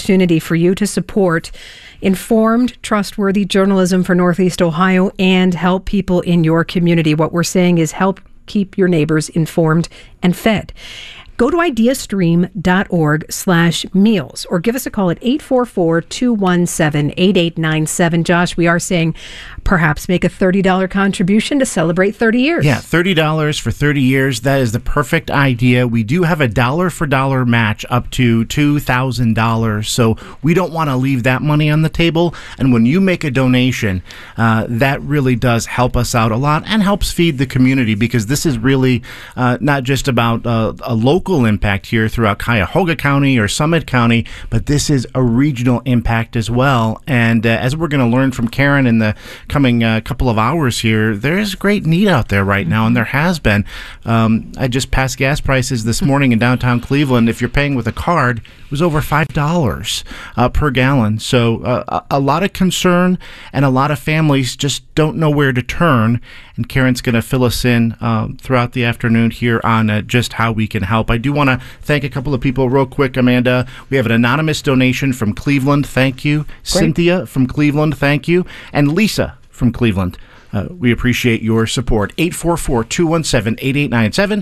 opportunity for you to support informed, trustworthy journalism for Northeast Ohio and help people in your community. What we're saying is help keep your neighbors informed and fed. Go to ideastream.org/meals or give us a call at 844-217-8897. Josh, we are saying perhaps make a $30 contribution to celebrate 30 years. Yeah, $30 for 30 years. That is the perfect idea. We do have a dollar for dollar match up to $2,000. So we don't want to leave that money on the table. And when you make a donation, that really does help us out a lot and helps feed the community, because this is really not just about a local impact here throughout Cuyahoga County or Summit County, but this is a regional impact as well. And as we're going to learn from Karen in the coming couple of hours here, there is great need out there right now, and there has been. I just passed gas prices this morning in downtown Cleveland. If you're paying with a card, it was over $5 per gallon. So a lot of concern, and a lot of families just don't know where to turn. And Karen's going to fill us in throughout the afternoon here on just how we can help. I do want to thank a couple of people real quick, Amanda. We have an anonymous donation from Cleveland. Thank you. Great. Cynthia from Cleveland. Thank you. And Lisa from Cleveland. We appreciate your support. 844-217-8897,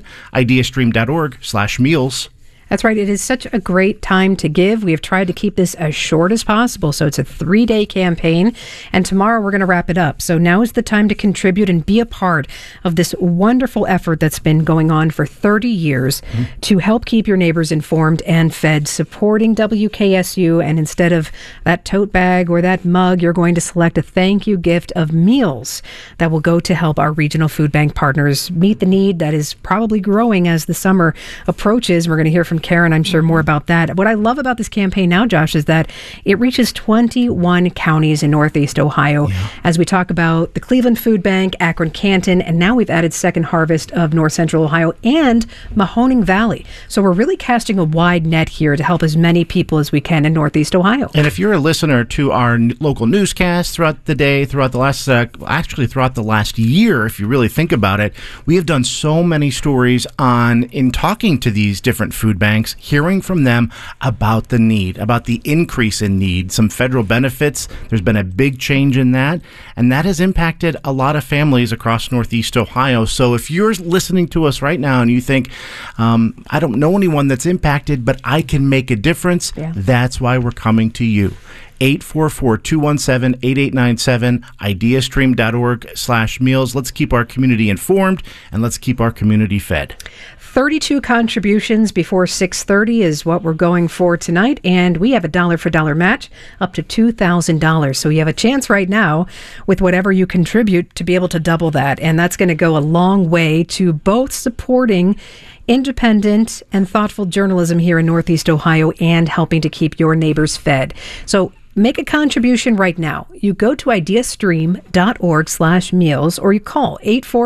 ideastream.org/meals. That's right. It is such a great time to give. We have tried to keep this as short as possible. So it's a 3-day campaign, and tomorrow we're going to wrap it up. So now is the time to contribute and be a part of this wonderful effort that's been going on for 30 years to help keep your neighbors informed and fed, supporting WKSU. And instead of that tote bag or that mug, you're going to select a thank you gift of meals that will go to help our regional food bank partners meet the need that is probably growing as the summer approaches. We're going to hear from Karen, I'm sure, more about that. What I love about this campaign now, Josh, is that it reaches 21 counties in Northeast Ohio. Yeah. As we talk about the Cleveland Food Bank, Akron Canton, and now we've added Second Harvest of North Central Ohio and Mahoning Valley. So we're really casting a wide net here to help as many people as we can in Northeast Ohio. And if you're a listener to our local newscast throughout the day, throughout the last, throughout the last year, if you really think about it, we have done so many stories in talking to these different food banks, hearing from them about the need, about the increase in need, some federal benefits. There's been a big change in that, and that has impacted a lot of families across Northeast Ohio. So if you're listening to us right now and you think, I don't know anyone that's impacted, but I can make a difference, that's why we're coming to you. 844-217-8897, ideastream.org/meals. Let's keep our community informed, and let's keep our community fed. 32 contributions before 6:30 is what we're going for tonight, and we have a dollar for dollar match up to $2,000. So you have a chance right now with whatever you contribute to be able to double that, and that's going to go a long way to both supporting independent and thoughtful journalism here in Northeast Ohio and helping to keep your neighbors fed. So make a contribution right now. You go to ideastream.org/meals or you call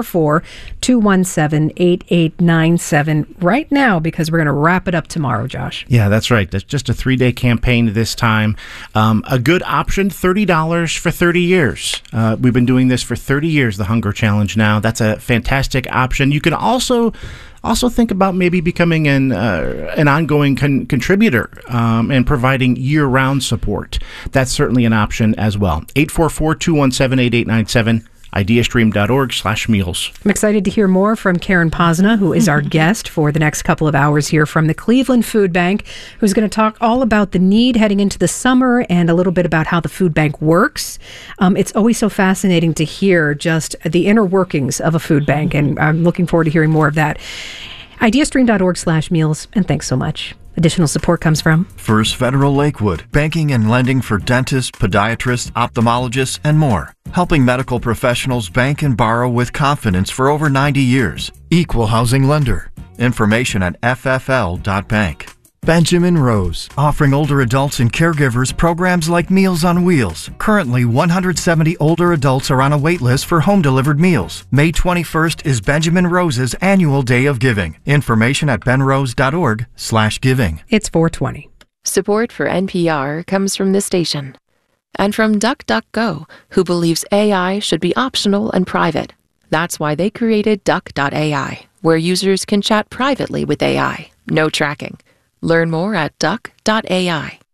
844-217-8897 right now, because we're going to wrap it up tomorrow, Josh. Yeah, that's right. That's just a 3-day campaign this time. A good option, $30 for 30 years. We've been doing this for 30 years, the Hunger Challenge now. That's a fantastic option. You can also think about maybe becoming an ongoing contributor and providing year-round support. That's certainly an option as well. 844-217-8897, ideastream.org/meals. I'm excited to hear more from Karen Posna, who is our guest for the next couple of hours here from the Cleveland Food Bank, who's going to talk all about the need heading into the summer and a little bit about how the food bank works. It's always so fascinating to hear just the inner workings of a food bank, and I'm looking forward to hearing more of that. ideastream.org/meals, and thanks so much. Additional support comes from First Federal Lakewood, banking and lending for dentists, podiatrists, ophthalmologists, and more. Helping medical professionals bank and borrow with confidence for over 90 years. Equal housing lender. Information at ffl.bank. Benjamin Rose, offering older adults and caregivers programs like Meals on Wheels. Currently, 170 older adults are on a wait list for home-delivered meals. May 21st is Benjamin Rose's annual Day of Giving. Information at benrose.org/giving. It's 4:20. Support for NPR comes from this station. And from DuckDuckGo, who believes AI should be optional and private. That's why they created Duck.ai, where users can chat privately with AI. No tracking. Learn more at duck.ai.